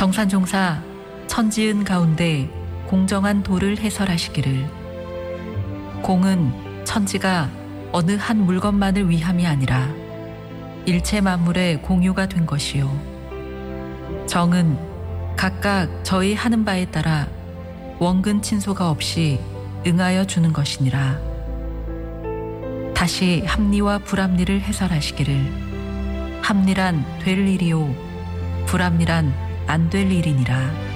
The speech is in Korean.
정산종사 천지은 가운데 공정한 도를 해설하시기를 공은 천지가 어느 한 물건만을 위함이 아니라 일체 만물의 공유가 된 것이요 정은 각각 저희 하는 바에 따라 원근 친소가 없이 응하여 주는 것이니라. 다시 합리와 불합리를 해설하시기를 합리란 될 일이요 불합리란 안 될 일이니라.